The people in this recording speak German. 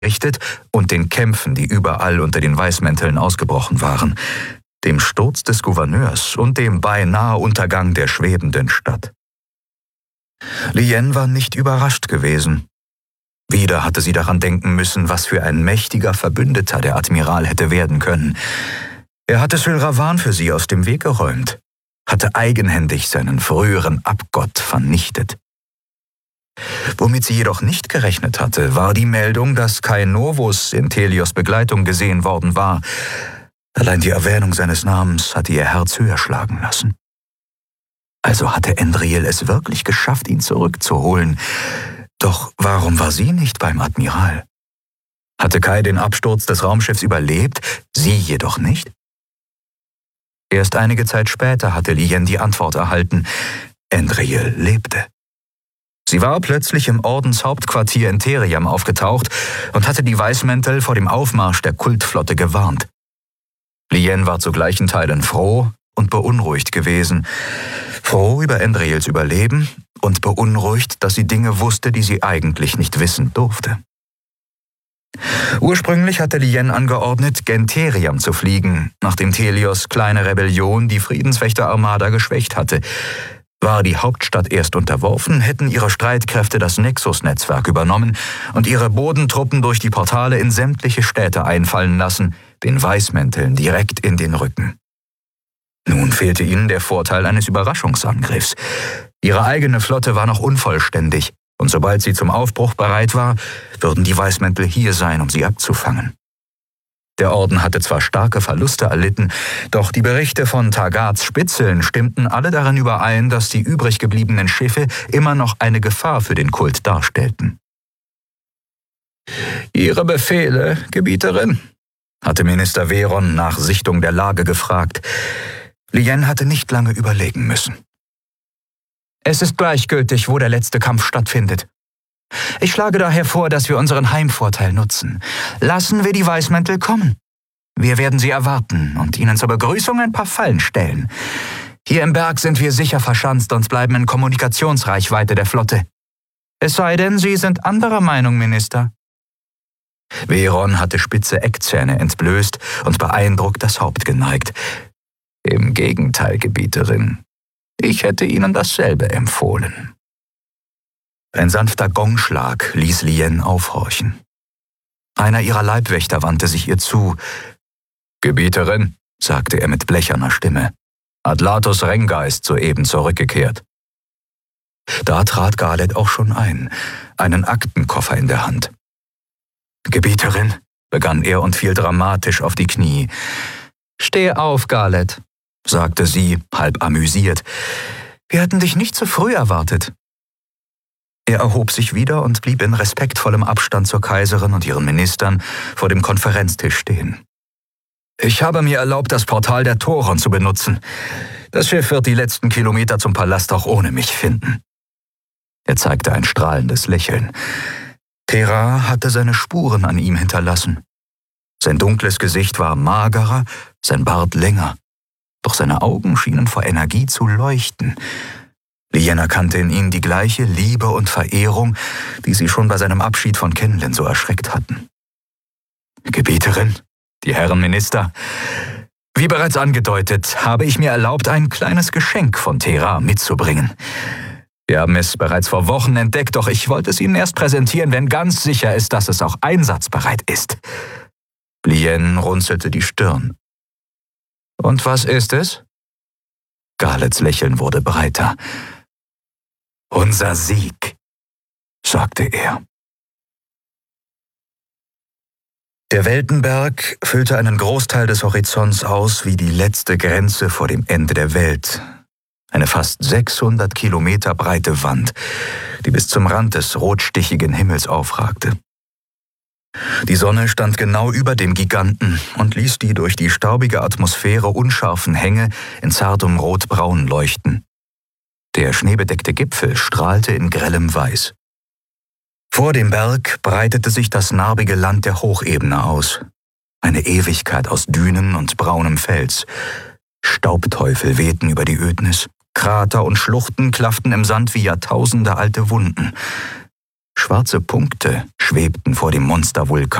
gerichtet und den Kämpfen, die überall unter den Weißmänteln ausgebrochen waren, dem Sturz des Gouverneurs und dem beinahe Untergang der schwebenden Stadt. Lien war nicht überrascht gewesen. Wieder hatte sie daran denken müssen, was für ein mächtiger Verbündeter der Admiral hätte werden können. Er hatte Sylravan für sie aus dem Weg geräumt, hatte eigenhändig seinen früheren Abgott vernichtet. Womit sie jedoch nicht gerechnet hatte, war die Meldung, dass Kai Novus in Thelios Begleitung gesehen worden war. Allein die Erwähnung seines Namens hatte ihr Herz höher schlagen lassen. Also hatte Endriel es wirklich geschafft, ihn zurückzuholen. Doch warum war sie nicht beim Admiral? Hatte Kai den Absturz des Raumschiffs überlebt, sie jedoch nicht? Erst einige Zeit später hatte Lien die Antwort erhalten: Endriel lebte. Sie war plötzlich im Ordenshauptquartier in Theriam aufgetaucht und hatte die Weißmäntel vor dem Aufmarsch der Kultflotte gewarnt. Lien war zu gleichen Teilen froh und beunruhigt gewesen. Froh über Endriels Überleben und beunruhigt, dass sie Dinge wusste, die sie eigentlich nicht wissen durfte. Ursprünglich hatte Lien angeordnet, gen Theriam zu fliegen, nachdem Thelios kleine Rebellion die Friedenswächterarmada geschwächt hatte. War die Hauptstadt erst unterworfen, hätten ihre Streitkräfte das Nexus-Netzwerk übernommen und ihre Bodentruppen durch die Portale in sämtliche Städte einfallen lassen, den Weißmänteln direkt in den Rücken. Nun fehlte ihnen der Vorteil eines Überraschungsangriffs. Ihre eigene Flotte war noch unvollständig, und sobald sie zum Aufbruch bereit war, würden die Weißmäntel hier sein, um sie abzufangen. Der Orden hatte zwar starke Verluste erlitten, doch die Berichte von Tagats Spitzeln stimmten alle darin überein, dass die übrig gebliebenen Schiffe immer noch eine Gefahr für den Kult darstellten. »Ihre Befehle, Gebieterin?« hatte Minister Veron nach Sichtung der Lage gefragt. Lien hatte nicht lange überlegen müssen. »Es ist gleichgültig, wo der letzte Kampf stattfindet. Ich schlage daher vor, dass wir unseren Heimvorteil nutzen. Lassen wir die Weißmäntel kommen. Wir werden sie erwarten und ihnen zur Begrüßung ein paar Fallen stellen. Hier im Berg sind wir sicher verschanzt und bleiben in Kommunikationsreichweite der Flotte. Es sei denn, Sie sind anderer Meinung, Minister.« Veron hatte spitze Eckzähne entblößt und beeindruckt das Haupt geneigt. »Im Gegenteil, Gebieterin. Ich hätte Ihnen dasselbe empfohlen.« Ein sanfter Gongschlag ließ Lien aufhorchen. Einer ihrer Leibwächter wandte sich ihr zu. »Gebieterin«, sagte er mit blecherner Stimme, »Adlatus Renga ist soeben zurückgekehrt.« Da trat Galet auch schon ein, einen Aktenkoffer in der Hand. »Gebieterin«, begann er und fiel dramatisch auf die Knie. »Steh auf, Galet«, sagte sie, halb amüsiert. »Wir hatten dich nicht so früh erwartet.« Er erhob sich wieder und blieb in respektvollem Abstand zur Kaiserin und ihren Ministern vor dem Konferenztisch stehen. »Ich habe mir erlaubt, das Portal der Thoron zu benutzen. Das Schiff wird die letzten Kilometer zum Palast auch ohne mich finden.« Er zeigte ein strahlendes Lächeln. Terra hatte seine Spuren an ihm hinterlassen. Sein dunkles Gesicht war magerer, sein Bart länger. Doch seine Augen schienen vor Energie zu leuchten. Lien erkannte in ihm die gleiche Liebe und Verehrung, die sie schon bei seinem Abschied von Kenlin so erschreckt hatten. »Gebieterin, die Herren Minister, wie bereits angedeutet, habe ich mir erlaubt, ein kleines Geschenk von Terra mitzubringen. Wir haben es bereits vor Wochen entdeckt, doch ich wollte es Ihnen erst präsentieren, wenn ganz sicher ist, dass es auch einsatzbereit ist.« Lien runzelte die Stirn. »Und was ist es?« Galets Lächeln wurde breiter. »Unser Sieg«, sagte er. Der Weltenberg füllte einen Großteil des Horizonts aus wie die letzte Grenze vor dem Ende der Welt. Eine fast 600 Kilometer breite Wand, die bis zum Rand des rotstichigen Himmels aufragte. Die Sonne stand genau über dem Giganten und ließ die durch die staubige Atmosphäre unscharfen Hänge in zartem Rotbraun leuchten. Der schneebedeckte Gipfel strahlte in grellem Weiß. Vor dem Berg breitete sich das narbige Land der Hochebene aus. Eine Ewigkeit aus Dünen und braunem Fels. Staubteufel wehten über die Ödnis. Krater und Schluchten klafften im Sand wie Jahrtausende alte Wunden. Schwarze Punkte schwebten vor dem Monstervulkan.